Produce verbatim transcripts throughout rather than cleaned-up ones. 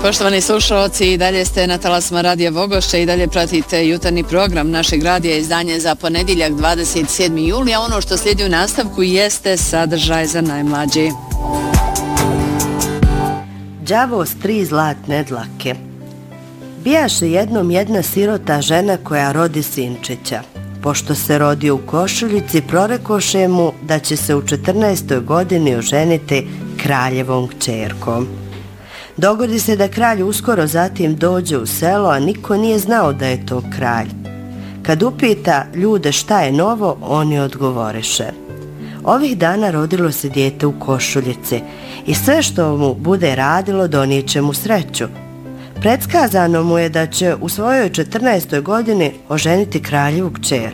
Poštovani slušalci, i dalje ste na talasima Radija Vogošća i dalje pratite jutarnji program našeg radija, izdanje za ponedjeljak dvadeset sedmi juli, a ono što slijedi u nastavku jeste sadržaj za najmlađi. Đavo s tri zlatne dlake. Bijaše jednom jedna sirota žena koja rodi sinčića. Pošto se rodio u košuljici, prorekoše mu da će se u četrnaestoj godini oženiti kraljevom kćerkom. Dogodi se da kralj uskoro zatim dođe u selo, a niko nije znao da je to kralj. Kad upita ljude šta je novo, oni odgovoreše: ovih dana rodilo se dijete u košuljici i sve što mu bude radilo donijet će mu sreću. Predskazano mu je da će u svojoj četrnaestoj godini oženiti kraljevu kćer.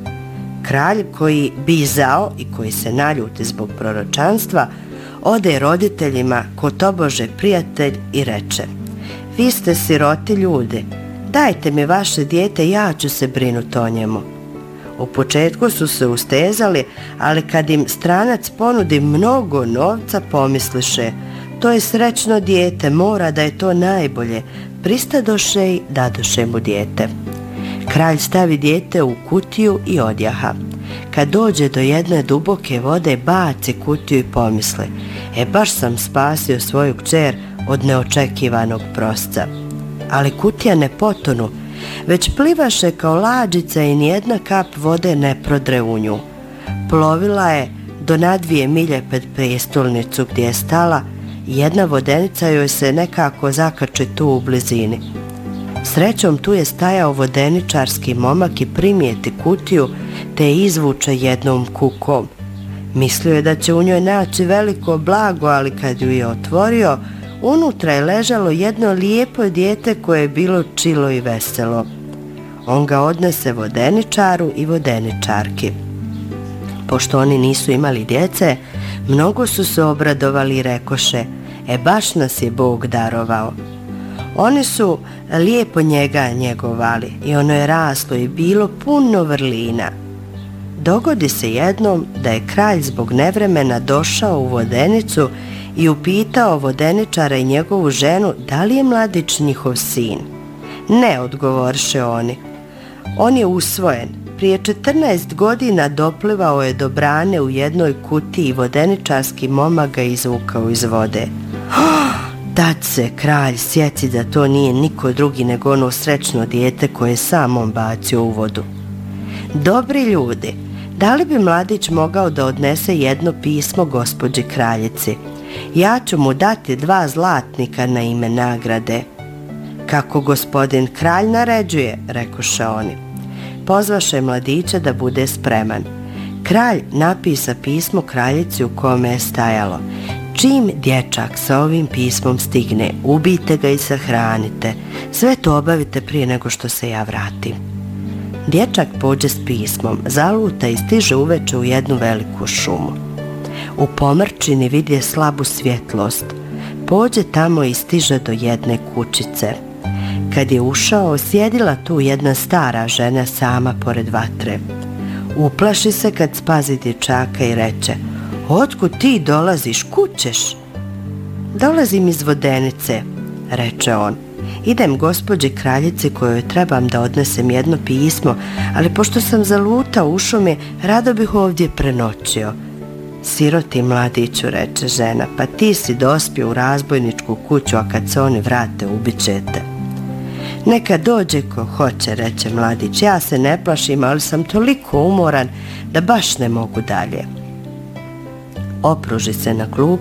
Kralj, koji bizao i koji se naljuti zbog proročanstva, ode roditeljima ko tobože prijatelj i reče: vi ste siroti ljudi, dajte mi vaše dijete, ja ću se brinuti o njemu. U početku su se ustezali, ali kad im stranac ponudi mnogo novca, pomisliše: to je srećno dijete, mora da je to najbolje. Pristadoše i dadoše mu dijete. Kralj stavi dijete u kutiju i odjaha. Kad dođe do jedne duboke vode, baci kutiju i pomisli: e, baš sam spasio svoju kćer od neočekivanog prosca. Ali kutija ne potonu, već plivaše kao lađica i nijedna kap vode ne prodre u nju. Plovila je do na dvije milje pred prijestolnicu gdje je stala i jedna vodenica joj se nekako zakači tu u blizini. Srećom tu je stajao vodeničarski momak i primijeti kutiju te je izvuče jednom kukom. Mislio je da će u njoj naći veliko blago, ali kad ju je otvorio, unutra je ležalo jedno lijepo dijete koje je bilo čilo i veselo. On ga odnese vodeničaru i vodeničarki. Pošto oni nisu imali djece, mnogo su se obradovali i rekoše: e, baš nas je Bog darovao. Oni su lijepo njega njegovali i ono je raslo i bilo puno vrlina. Dogodi se jednom da je kralj zbog nevremena došao u vodenicu i upitao vodeničara i njegovu ženu da li je mladić njihov sin. Ne, odgovorše oni. On je usvojen. Prije četrnaest godina doplivao je do brane u jednoj kutiji i vodeničarski momak ga izvukao iz vode. Tad se kralj sjeti da to nije niko drugi nego ono srećno dijete koje je sam on bacio u vodu. Dobri ljudi, da li bi mladić mogao da odnese jedno pismo gospođi kraljici? Ja ću mu dati dva zlatnika na ime nagrade. Kako gospodin kralj naređuje, rekoše oni. Pozvaše mladića da bude spreman. Kralj napisa pismo kraljici u kome je stajalo: čim dječak sa ovim pismom stigne, ubijte ga i sahranite. Sve to obavite prije nego što se ja vratim. Dječak pođe s pismom, zaluta i stiže uveče u jednu veliku šumu. U pomrčini vidje slabu svjetlost. Pođe tamo i stiže do jedne kućice. Kad je ušao, sjedila tu jedna stara žena sama pored vatre. Uplaši se kad spazi dječaka i reče: otkud ti dolaziš, kud ćeš? Dolazim iz vodenice, reče on. Idem gospođi kraljici kojoj trebam da odnesem jedno pismo, ali pošto sam zalutao u šumi, rado bih ovdje prenoćio. Siroti mladiću, reče žena, pa ti si dospio u razbojničku kuću, a kad se oni vrate, ubit ćete. Neka dođe ko hoće, reče mladić, ja se ne plašim, ali sam toliko umoran da baš ne mogu dalje. Opruži se na klupu